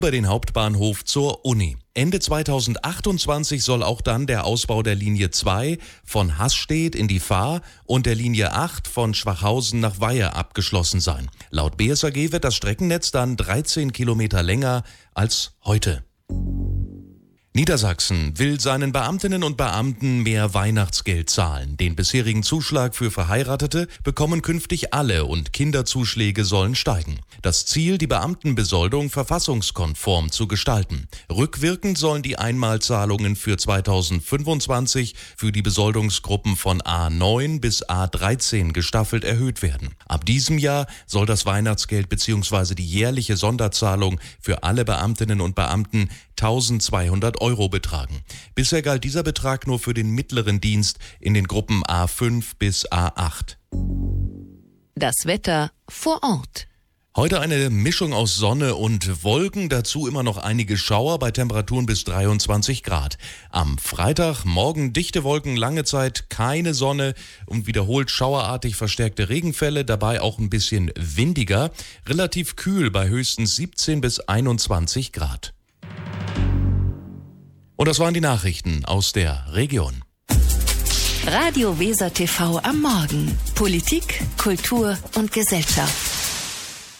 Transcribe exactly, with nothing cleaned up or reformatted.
über den Hauptbahnhof zur Uni. Ende zweitausendachtundzwanzig soll auch dann der Ausbau der Linie zwei von Hasstedt in die Fahr und der Linie acht von Schwachhausen nach Weihe abgeschlossen sein. Laut B S A G wird das Streckennetz dann dreizehn Kilometer länger als heute. Niedersachsen will seinen Beamtinnen und Beamten mehr Weihnachtsgeld zahlen. Den bisherigen Zuschlag für Verheiratete bekommen künftig alle und Kinderzuschläge sollen steigen. Das Ziel, die Beamtenbesoldung verfassungskonform zu gestalten. Rückwirkend sollen die Einmalzahlungen für zweitausendfünfundzwanzig für die Besoldungsgruppen von A neun bis A dreizehn gestaffelt erhöht werden. Ab diesem Jahr soll das Weihnachtsgeld bzw. die jährliche Sonderzahlung für alle Beamtinnen und Beamten eintausendzweihundert Euro betragen. Bisher galt dieser Betrag nur für den mittleren Dienst in den Gruppen A fünf bis A acht. Das Wetter vor Ort. Heute eine Mischung aus Sonne und Wolken, dazu immer noch einige Schauer bei Temperaturen bis dreiundzwanzig Grad. Am Freitag morgen dichte Wolken, lange Zeit keine Sonne und wiederholt schauerartig verstärkte Regenfälle, dabei auch ein bisschen windiger, relativ kühl bei höchstens siebzehn bis einundzwanzig Grad. Und das waren die Nachrichten aus der Region. Radio Weser T V am Morgen. Politik, Kultur und Gesellschaft.